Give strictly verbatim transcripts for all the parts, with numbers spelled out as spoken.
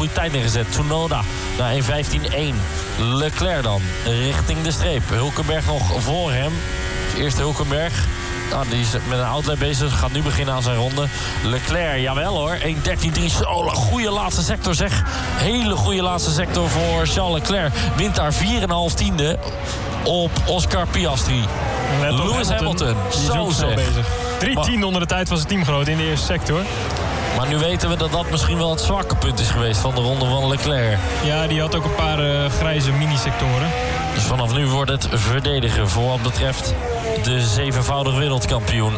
goede tijd neergezet. Tsunoda naar één vijftien één. Leclerc dan richting de streep. Hulkenberg nog voor hem. Dus eerst Hulkenberg. Nou, die is met een outlet bezig. Gaat nu beginnen aan zijn ronde. Leclerc, jawel hoor. één dertien drie. Zo, een goede laatste sector zeg. Hele goede laatste sector voor Charles Leclerc. Wint daar vier komma vijf tiende op Oscar Piastri. Lewis Hamilton. Hamilton. Zo zeg. Bezig. Drie tiende onder de tijd van zijn teamgenoot in de eerste sector. Maar nu weten we dat dat misschien wel het zwakke punt is geweest van de ronde van Leclerc. Ja, die had ook een paar uh, grijze mini-sectoren. Dus vanaf nu wordt het verdedigen voor wat betreft de zevenvoudig wereldkampioen.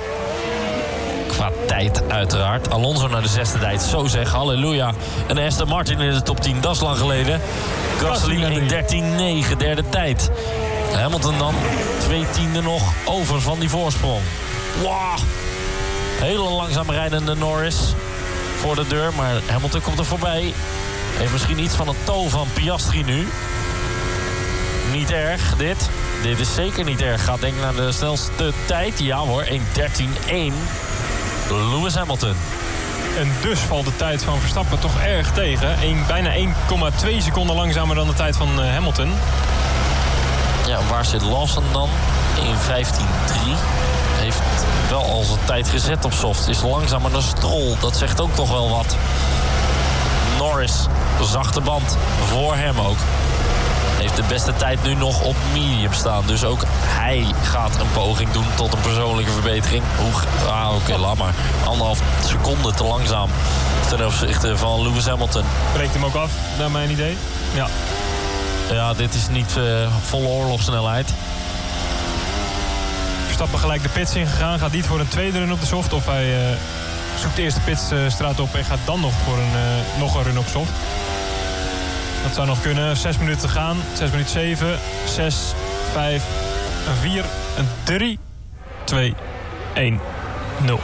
Qua tijd uiteraard. Alonso naar de zesde tijd. Zo zeg, halleluja. En Aston Martin in de top tien, dat is lang geleden. Gasly één dertien negen, derde tijd. Hamilton dan twee tiende nog over van die voorsprong. Wow. Hele langzaam rijdende Norris voor de deur. Maar Hamilton komt er voorbij. Heeft misschien iets van het toe van Piastri nu. Niet erg, dit. Dit is zeker niet erg. Gaat denk ik naar de snelste tijd. Ja hoor, één dertien één. Lewis Hamilton. En dus valt de tijd van Verstappen toch erg tegen. Een, bijna één komma twee seconden langzamer dan de tijd van uh, Hamilton. Ja, waar zit Lawson dan? één vijftien drie. Heeft wel al zijn tijd gezet op soft. Is langzamer dan Stroll. Dat zegt ook toch wel wat. Norris, zachte band. Voor hem ook. Heeft de beste tijd nu nog op medium staan. Dus ook hij gaat een poging doen tot een persoonlijke verbetering. Hoe? Ah, oké, okay, laat maar. Anderhalf seconde te langzaam ten opzichte van Lewis Hamilton. Breekt hem ook af, naar mijn idee. Ja. Ja, dit is niet uh, volle oorlogssnelheid. Verstappen gelijk de pits ingegaan. Gaat niet voor een tweede run op de soft. Of hij uh, zoekt eerst de pitsstraat op en gaat dan nog voor een, uh, nog een run op soft. Dat zou nog kunnen. Zes minuten te gaan. Zes minuten zeven. Zes, vijf, een vier, een drie, twee, één, nul.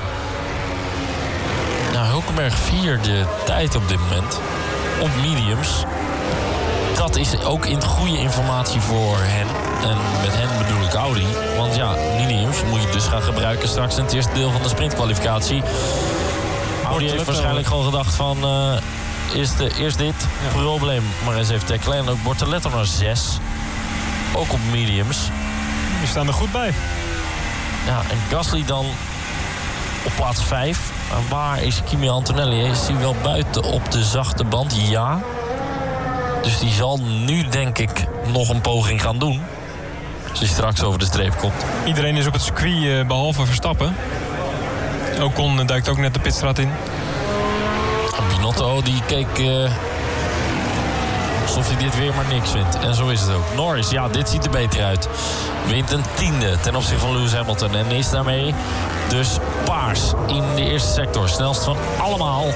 Nou, Hulkenberg vierde tijd op dit moment. Op mediums. Dat is ook in goede informatie voor hen. En met hen bedoel ik Audi. Want ja, mediums moet je dus gaan gebruiken straks in het eerste deel van de sprintkwalificatie. Audi heeft waarschijnlijk gewoon gedacht van... Uh, Eerst, uh, eerst dit ja. probleem maar eens even tackelen. En ook Bortoletto naar zes. Ook op mediums. Die staan er goed bij. Ja, en Gasly dan op plaats vijf. En waar is Kimi Antonelli? Is hij wel buiten op de zachte band? Ja. Dus die zal nu denk ik nog een poging gaan doen. Als hij straks over de streep komt. Iedereen is op het circuit uh, behalve Verstappen. Ocon uh, duikt ook net de pitstraat in. Binotto die keek uh, alsof hij dit weer maar niks vindt. En zo is het ook. Norris, ja, dit ziet er beter uit. Wint een tiende ten opzichte van Lewis Hamilton. En is daarmee dus paars in de eerste sector. Snelst van allemaal.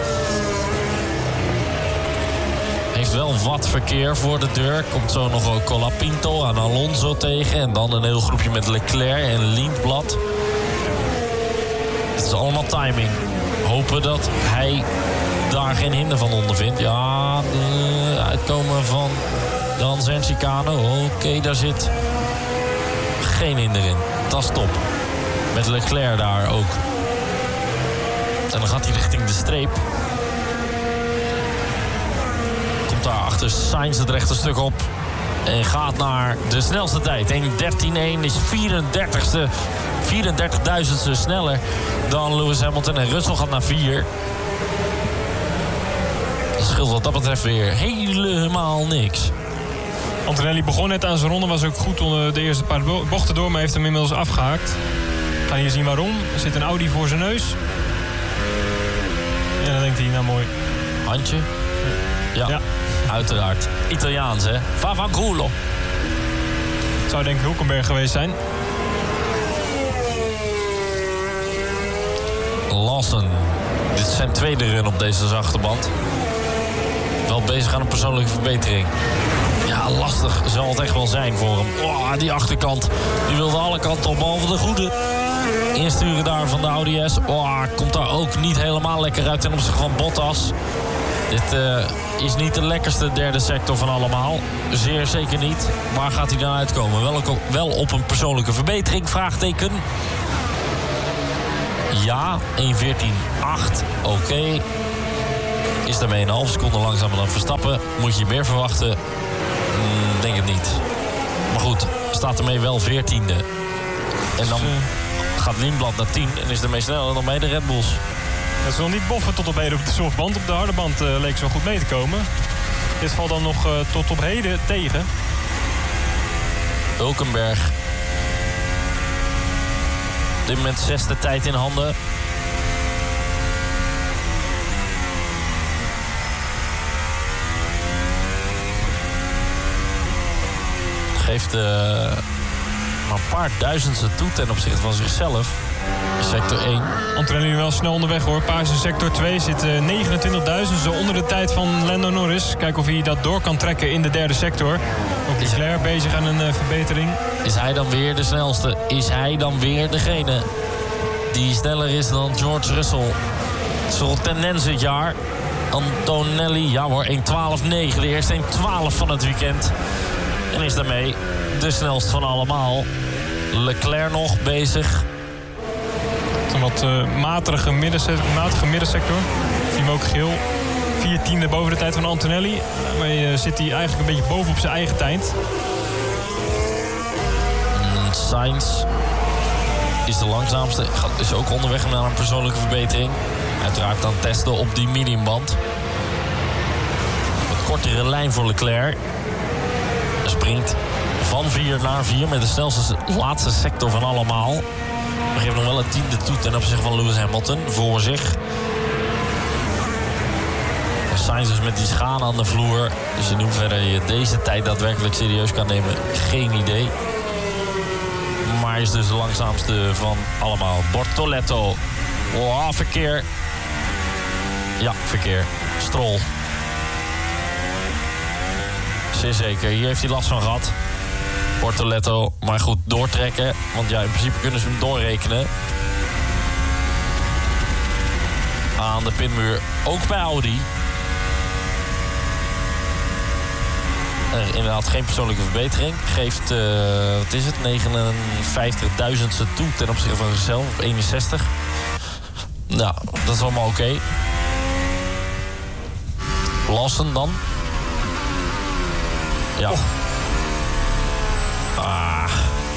Heeft wel wat verkeer voor de deur. Komt zo nog ook Colapinto aan Alonso tegen. En dan een heel groepje met Leclerc en Lindblad. Het is allemaal timing. Hopen dat hij daar geen hinder van ondervindt. Ja, de uitkomen van de Hans en chicane. Oké, okay, daar zit geen hinder in. Dat is top. Met Leclerc daar ook. En dan gaat hij richting de streep. Komt daar achter Sainz het rechte stuk op. En gaat naar de snelste tijd. één dertien één is vierendertigste, vierendertigduizendste sneller dan Lewis Hamilton. En Russell gaat naar vier. Dat scheelt wat dat betreft weer helemaal niks. Antonelli begon net aan zijn ronde. Was ook goed onder de eerste paar bochten door. Maar heeft hem inmiddels afgehaakt. Ga je zien waarom. Er zit een Audi voor zijn neus. En dan denkt hij, nou mooi. Handje? Ja, ja. Uiteraard. Italiaans, hè? Favanculo. Het zou denk ik Hulkenberg geweest zijn. Lawson. Dit is zijn tweede run op deze zachte band. Wel bezig aan een persoonlijke verbetering. Ja, lastig zal het echt wel zijn voor hem. Oh, die achterkant. Die wilde alle kanten op, behalve de goede. Insturen daar van de Audi S. Oh, komt daar ook niet helemaal lekker uit ten opzichte van Bottas. Dit uh, is niet de lekkerste derde sector van allemaal. Zeer zeker niet. Waar gaat hij dan uitkomen? Wel, wel op een persoonlijke verbetering? Vraagteken. Ja, één veertien acht. Oké. Okay. Is daarmee een halve seconde langzamer dan Verstappen. Moet je meer verwachten? Mm, denk het niet. Maar goed, staat ermee wel veertiende. En dan gaat Lindblad naar tien en is ermee sneller dan bij de Red Bulls. Dat is nog niet boffen tot op heden op de softband. Op de harde band uh, leek ze wel goed mee te komen. Dit valt dan nog uh, tot op heden tegen. Hulkenberg. Op dit moment zesde tijd in handen. Geeft uh, maar een paar duizendste toe ten opzichte van zichzelf. Sector één. Antonelli wel snel onderweg hoor. Paars in sector twee zit uh, negenentwintigduizend. Zo onder de tijd van Lando Norris. Kijken of hij dat door kan trekken in de derde sector. Ook Leclerc bezig aan een uh, verbetering. Is hij dan weer de snelste? Is hij dan weer degene die sneller is dan George Russell? Het is wel een tendens dit jaar. Antonelli, ja hoor, één twaalf negen. De eerste één twaalf van het weekend. En is daarmee de snelste van allemaal. Leclerc nog bezig. Een wat uh, matige, middensector, matige middensector. Zien we ook geel. Vier tiende boven de tijd van Antonelli. Daarmee uh, zit hij eigenlijk een beetje boven op zijn eigen tijd. Mm, Sainz is de langzaamste. Is ook onderweg naar een persoonlijke verbetering. Uiteraard dan testen op die mediumband. Een kortere lijn voor Leclerc. Springt van vier naar vier met de snelste laatste sector van allemaal. Maar geeft nog wel een tiende toe ten opzichte van Lewis Hamilton voor zich. En Sainz is met die schaan aan de vloer. Dus in hoeverre je deze tijd daadwerkelijk serieus kan nemen, geen idee. Maar hij is dus de langzaamste van allemaal. Bortoletto. Oh, verkeer. Ja, verkeer. Stroll. Zeer zeker. Hier heeft hij last van gehad. Bortoletto, maar goed, doortrekken. Want ja, in principe kunnen ze hem doorrekenen. Aan de pinmuur, ook bij Audi. Er inderdaad geen persoonlijke verbetering. Geeft, uh, wat is het, negenenvijftigduizendste toe ten opzichte van zichzelf. Op eenenzestig. Nou, dat is allemaal oké. Okay. Lawson dan. Ja. Oh. Ah.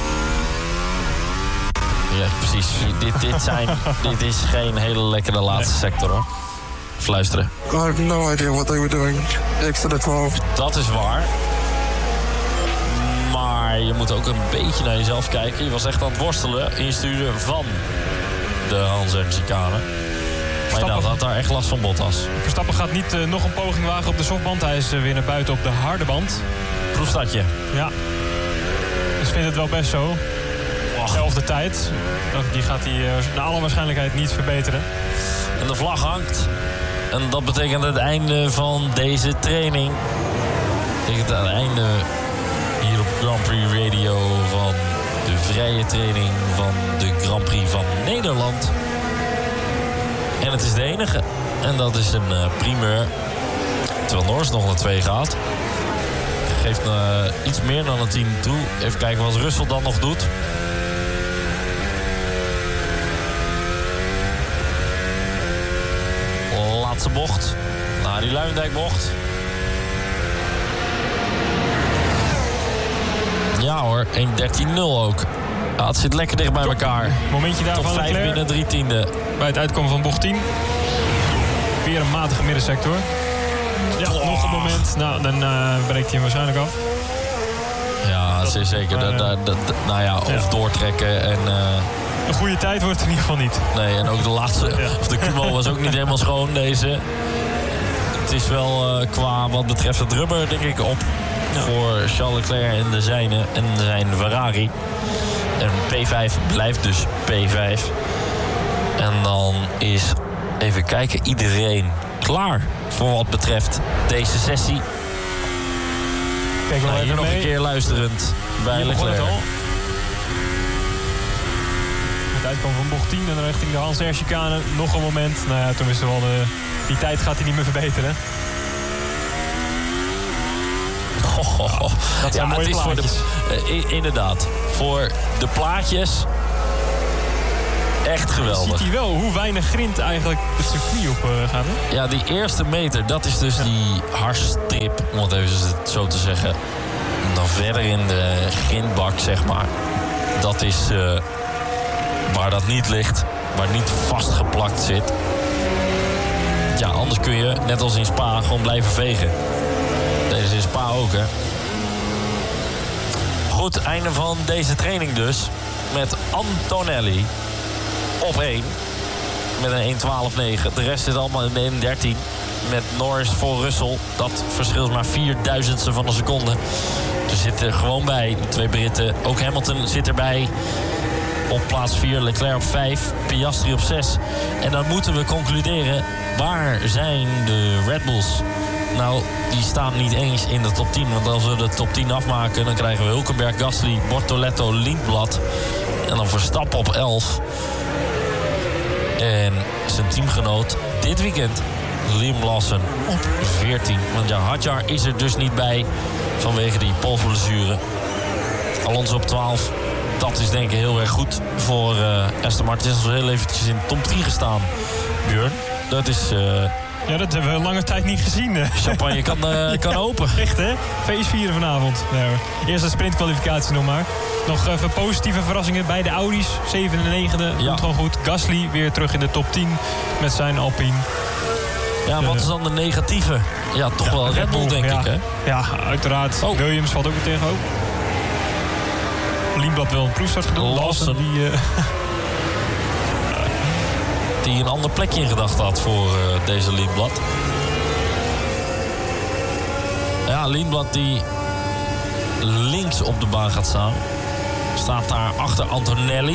Ja, precies. dit, dit, zijn, dit is geen hele lekkere laatste sector, hoor. Fluisteren. I have no idea what they were doing. Extra twaalf. Dat is waar. Maar je moet ook een beetje naar jezelf kijken. Je was echt aan het worstelen in je sturen van de Hans-en-chicane. Maar je had daar echt last van Bottas. Verstappen gaat niet uh, nog een poging wagen op de softband. Hij is uh, weer naar buiten op de harde band. Proefstadje. Ja. Dus ik vind het wel best zo. Elfde tijd. Die gaat hij uh, naar alle waarschijnlijkheid niet verbeteren. En de vlag hangt. En dat betekent het einde van deze training. Dat betekent het einde hier op Grand Prix Radio van de vrije training van de Grand Prix van Nederland. En het is de enige. En dat is een uh, primeur. Terwijl Norris nog naar twee gaat. Geeft uh, iets meer dan een tien toe. Even kijken wat Russell dan nog doet. Laatste bocht. Nou, die Luijendijk-bocht. Ja hoor, één dertien nul ook. Ja, het zit lekker dicht bij elkaar. Momentje daar Top van vijf binnen drie tiende. Bij het uitkomen van bocht tien. Weer een matige middensector. Ja, oh. Nog een moment. Nou, dan uh, breekt hij hem waarschijnlijk af. Ja, zeer zeker. Maar, uh, da, da, da, nou ja, of ja. doortrekken en... Uh, een goede tijd wordt het in ieder geval niet. Nee, en ook de laatste, ja. of de Q M O was ook niet helemaal schoon, deze. Het is wel uh, qua wat betreft het rubber, denk ik, op ja. voor Charles Leclerc en de zijne en zijn Ferrari. En P vijf blijft dus P vijf. En dan is, even kijken, iedereen klaar voor wat betreft deze sessie. Kijk, nou, hier nog mee. Een keer luisterend bij hier Leclerc. Uitkomen van bocht tien en dan richting de Hans-en-chicane. Nog een moment. Nou ja, toen wisten we al, de, die tijd gaat hij niet meer verbeteren. Oh, oh, oh. Dat zijn ja, mooie het is plaatjes. Voor de, uh, inderdaad, voor de plaatjes Echt geweldig. Ziet hij wel hoe weinig grind eigenlijk het circuit op uh, gaat. Hè? Ja, die eerste meter, dat is dus die harsstrip, om het even zo te zeggen. En dan verder in de grindbak, zeg maar. Dat is uh, waar dat niet ligt, waar het niet vastgeplakt zit. Ja, anders kun je, net als in Spa, gewoon blijven vegen. Deze is in Spa ook, hè. Goed, einde van deze training dus. Met Antonelli op één. Met een één twaalf negen. De rest zit allemaal in de één dertien. Met Norris voor Russell. Dat verschilt maar vier duizendste van een seconde. Er zitten gewoon bij de twee Britten. Ook Hamilton zit erbij. Op plaats vier, Leclerc op vijf, Piastri op zes. En dan moeten we concluderen, waar zijn de Red Bulls? Nou, die staan niet eens in de top tien. Want als we de top tien afmaken, dan krijgen we Hulkenberg, Gasly, Bortoletto, Lindblad. En dan Verstappen op elf. En zijn teamgenoot dit weekend, Liam Lawson, op veertien. Want ja, Hadjar is er dus niet bij vanwege die polsblessure. Alonso op twaalf. Dat is denk ik heel erg goed voor uh, Aston Martin. Het is al heel eventjes in de top tien gestaan, Björn. Dat is... Uh... Ja, dat hebben we lange tijd niet gezien. Hè. Champagne kan, uh, kan open. Echt, hè? Feestvieren vanavond. Ja, eerst de sprintkwalificatie nog maar. Nog even positieve verrassingen bij de Audi's. Zevende en negende. Ja. Komt gewoon goed. Gasly weer terug in de top tien met zijn Alpine. Ja, wat is dan de negatieve? Ja, toch ja, wel Red Bull, denk ja. ik, hè? Ja, uiteraard. Oh. Williams valt ook weer tegen ook. Lindblad wel een proefstart gedaan. Lawson. Die, uh... die een ander plekje in gedachten had voor uh, deze Lindblad. Ja, Lindblad die links op de baan gaat staan. Staat daar achter Antonelli.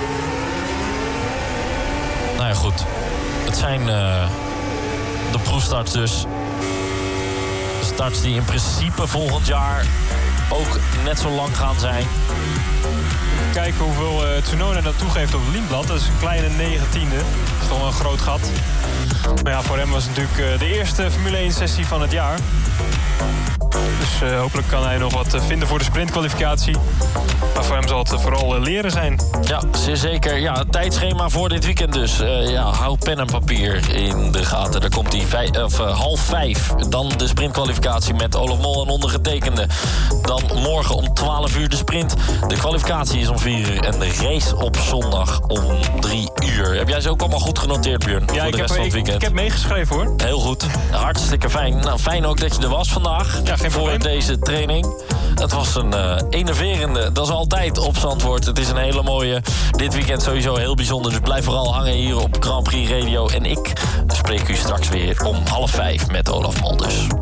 Nou ja, goed. Het zijn uh, de proefstarts dus. De starts die in principe volgend jaar ook net zo lang gaan zijn. Kijken hoeveel uh, Tsunoda dat toegeeft op Lindblad. Dat is een kleine negentiende. Dat is toch wel een groot gat. Maar ja, voor hem was het natuurlijk uh, de eerste Formule één sessie van het jaar. Dus uh, hopelijk kan hij nog wat uh, vinden voor de sprintkwalificatie. Maar voor hem zal het uh, vooral uh, leren zijn. Ja, zeer zeker. Ja, het tijdschema voor dit weekend dus. Uh, ja, hou pen en papier in de gaten. Daar komt hij vij- of, uh, half vijf. Dan de sprintkwalificatie met Olaf Mol en ondergetekende. Dan morgen om twaalf uur de sprint. De kwalificatie is om vier uur. En de race op zondag om drie uur. Heb jij ze ook allemaal goed genoteerd, Björn? Ja, voor ik de rest heb, van het ik, weekend? ik heb meegeschreven, hoor. Heel goed. Hartstikke fijn. Nou, fijn ook dat je er was vandaag. Ja, geen voor probleem. deze training. Het was een uh, enerverende. Dat is altijd op Zandvoort. Het is een hele mooie. Dit weekend sowieso heel bijzonder. Dus blijf vooral hangen hier op Grand Prix Radio. En ik spreek u straks weer om half vijf met Olaf Mol dus.